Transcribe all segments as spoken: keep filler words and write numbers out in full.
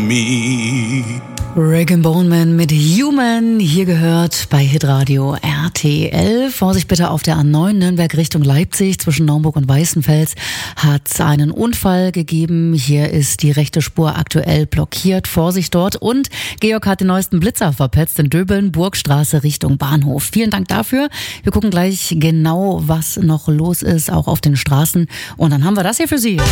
me. Rag Bone Man mit Human, hier gehört bei Hitradio R T L. Vorsicht bitte auf der A neun Nürnberg Richtung Leipzig zwischen Naumburg und Weißenfels hat es einen Unfall gegeben. Hier ist die rechte Spur aktuell blockiert. Vorsicht dort. Und Georg hat den neuesten Blitzer verpetzt in Döbeln, Burgstraße Richtung Bahnhof. Vielen Dank dafür. Wir gucken gleich genau, was noch los ist, auch auf den Straßen. Und dann haben wir das hier für Sie.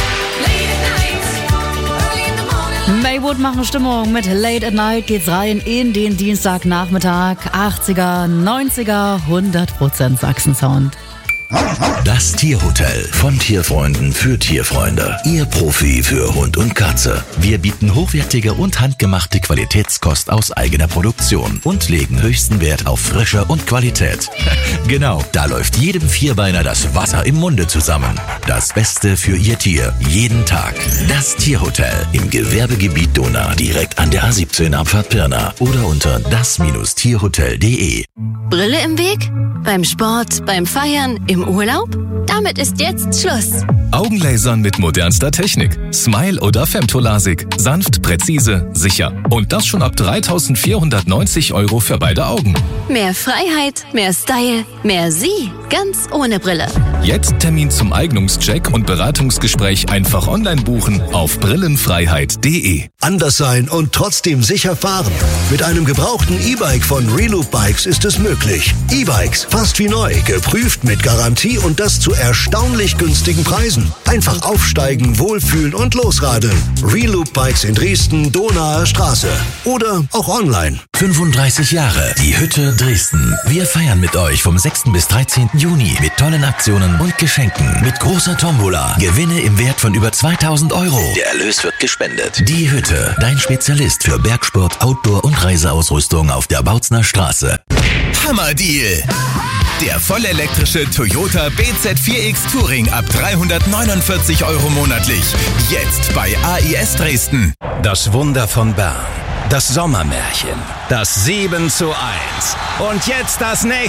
Maywood machen Stimmung mit Late at Night, geht's rein in den Dienstagnachmittag, achtziger, neunziger, hundert Prozent Sachsen-Sound. Das Tierhotel von Tierfreunden für Tierfreunde. Ihr Profi für Hund und Katze. Wir bieten hochwertige und handgemachte Qualitätskost aus eigener Produktion und legen höchsten Wert auf Frische und Qualität. Genau, da läuft jedem Vierbeiner das Wasser im Munde zusammen. Das Beste für Ihr Tier, jeden Tag. Das Tierhotel im Gewerbegebiet Donau, direkt an der A siebzehn Abfahrt Pirna oder unter das Tierhotel punkt de. Brille im Weg? Beim Sport, beim Feiern, im Urlaub? Damit ist jetzt Schluss. Augenlasern mit modernster Technik. Smile oder Femtolasik. Sanft, präzise, sicher. Und das schon ab dreitausendvierhundertneunzig Euro für beide Augen. Mehr Freiheit, mehr Style, mehr Sie. Ganz ohne Brille. Jetzt Termin zum Eignungscheck und Beratungsgespräch einfach online buchen auf brillenfreiheit punkt de. Anders sein und trotzdem sicher fahren. Mit einem gebrauchten E-Bike von Reloop Bikes ist es möglich. E-Bikes, fast wie neu, geprüft mit Garantie und das zu erstaunlich günstigen Preisen. Einfach aufsteigen, wohlfühlen und losradeln. Reloop Bikes in Dresden, Donauer Straße. Oder auch online. fünfunddreißig Jahre, die Hütte Dresden. Wir feiern mit euch vom sechsten bis dreizehnten Juni mit tollen Aktionen und Geschenken. Mit großer Tombola. Gewinne im Wert von über zweitausend Euro. Der Erlös wird gespendet. Die Hütte, dein Spezialist für Bergsport, Outdoor und Reiseausrüstung auf der Bautzner Straße. Hammerdeal! Der vollelektrische Toyota B Z vier X Touring ab dreihundertneunundvierzig Euro monatlich. Jetzt bei A I S Dresden. Das Wunder von Bern. Das Sommermärchen. Das sieben zu eins. Und jetzt das nächste.